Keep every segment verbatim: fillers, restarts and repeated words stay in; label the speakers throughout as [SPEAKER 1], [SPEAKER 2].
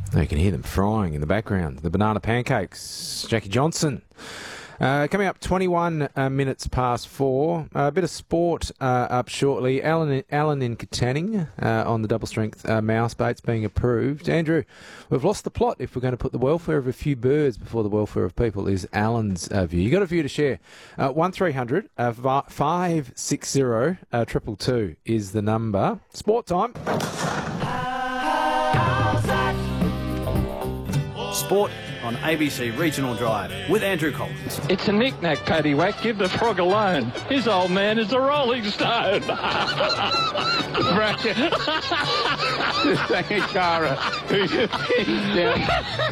[SPEAKER 1] You can hear them frying in the background. The banana pancakes. Jackie Johnson. Uh, coming up twenty-one uh, minutes past four. Uh, a bit of sport uh, up shortly. Alan, Alan in Katanning uh, on the double strength uh, mouse baits being approved. Andrew, we've lost the plot if we're going to put the welfare of a few birds before the welfare of people is Alan's uh, view. You got a view to share. Uh, one three hundred five six zero triple two is the number. Sport time.
[SPEAKER 2] Sport on A B C Regional Drive with Andrew Collins.
[SPEAKER 3] It's a knick-knack, paddywhack. Give the frog alone. His old man is a Rolling Stone. Thank you, Cara. Who's your down?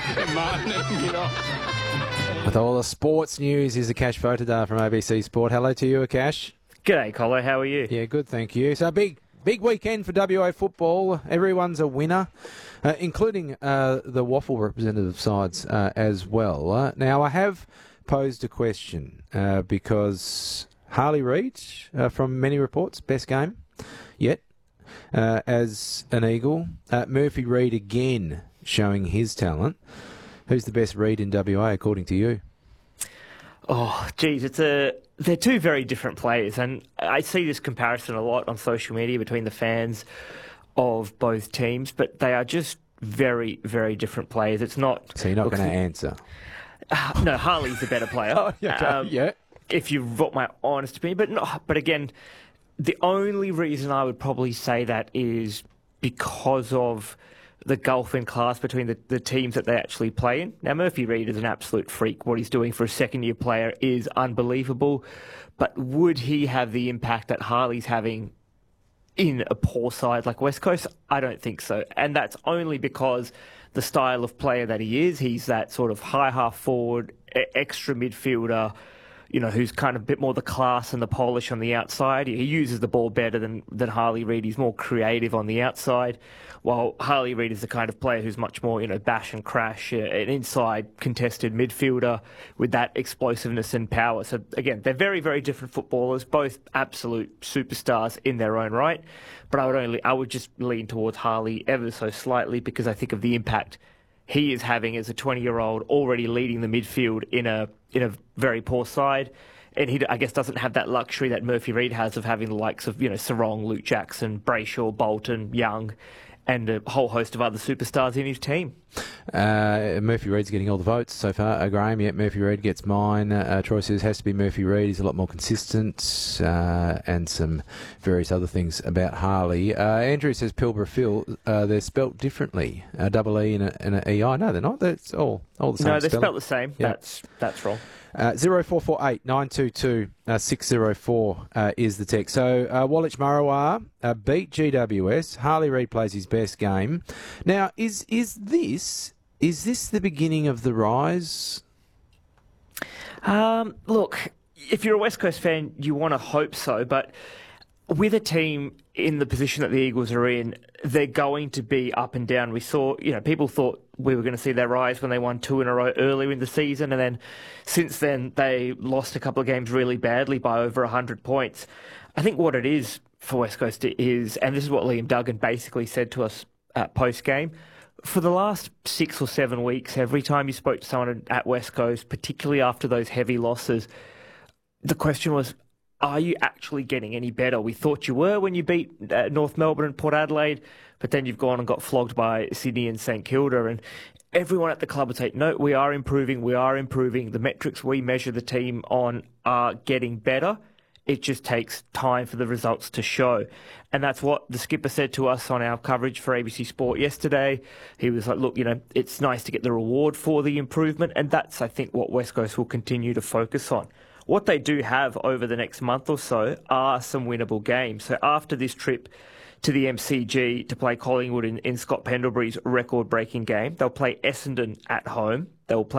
[SPEAKER 1] With all the sports news, here's Akash Photodar from A B C Sport. Hello to you, Akash.
[SPEAKER 4] G'day, Colo. How are you?
[SPEAKER 1] Yeah, good, thank you. So big, big weekend for W A football. Everyone's a winner, uh, including uh, the Waffle representative sides uh, as well. Uh, now, I have posed a question uh, because Harley Reid, uh, from many reports, best game yet uh, as an Eagle. Uh, Murphy Reid again showing his talent. Who's the best Reid in W A, according to you?
[SPEAKER 4] Oh, geez, it's a they're two very different players, and I see this comparison a lot on social media between the fans of both teams, but they are just very, very different players. It's not...
[SPEAKER 1] So you're not going to answer?
[SPEAKER 4] Uh, no, Harley's the better player.
[SPEAKER 1] oh, yeah, okay.
[SPEAKER 4] um,
[SPEAKER 1] yeah.
[SPEAKER 4] If you want my honest opinion. But, no, but again, the only reason I would probably say that is because of the gulf in class between the, the teams that they actually play in. Now, Murphy Reid is an absolute freak. What he's doing for a second-year player is unbelievable. But would he have the impact that Harley's having in a poor side like West Coast? I don't think so. And that's only because the style of player that he is, he's that sort of high half-forward, extra midfielder, you know, who's kind of a bit more the class and the polish on the outside. He uses the ball better than, than Harley Reid. He's more creative on the outside, while Harley Reid is the kind of player who's much more, you know, bash and crash, uh, an inside contested midfielder with that explosiveness and power. So, again, they're very, very different footballers, both absolute superstars in their own right. But I would only, I would just lean towards Harley ever so slightly because I think of the impact he is having as a twenty-year-old already leading the midfield in a in a very poor side. And he, I guess, doesn't have that luxury that Murphy Reid has of having the likes of, you know, Sarong, Luke Jackson, Brayshaw, Bolton, Young, and a whole host of other superstars in his team.
[SPEAKER 1] Uh, Murphy Reid's getting all the votes so far. Uh, Graham, yeah, Murphy Reid gets mine. Uh, Troy says has to be Murphy Reid. He's a lot more consistent, uh, and some various other things about Harley. Uh, Andrew says Pilbara Phil. Uh, they're spelt differently. A double E and a, and a E I. No, they're not. That's all all the same.
[SPEAKER 4] No, they're
[SPEAKER 1] spelling.
[SPEAKER 4] spelt the same.
[SPEAKER 1] Yeah.
[SPEAKER 4] That's that's wrong.
[SPEAKER 1] Uh, zero four four eight nine two two six zero four uh, is the text. So uh, Woolwich Marrawar uh, beat G W S. Harley Reid plays his best game. Now, is is this is this the beginning of the rise?
[SPEAKER 4] Um, look, if you're a West Coast fan, you want to hope so, but with a team in the position that the Eagles are in, they're going to be up and down. We saw, you know, people thought we were going to see their rise when they won two in a row earlier in the season, and then since then they lost a couple of games really badly by over one hundred points. I think what it is for West Coast is, and this is what Liam Duggan basically said to us at post-game, for the last six or seven weeks, every time you spoke to someone at West Coast, particularly after those heavy losses, the question was, are you actually getting any better? We thought you were when you beat uh, North Melbourne and Port Adelaide, but then you've gone and got flogged by Sydney and St Kilda. And everyone at the club would say, no, we are improving, we are improving. The metrics we measure the team on are getting better. It just takes time for the results to show. And that's what the skipper said to us on our coverage for A B C Sport yesterday. He was like, look, you know, it's nice to get the reward for the improvement. And that's, I think, what West Coast will continue to focus on. What they do have over the next month or so are some winnable games. So after this trip to the M C G to play Collingwood in, in Scott Pendlebury's record-breaking game, they'll play Essendon at home. They'll play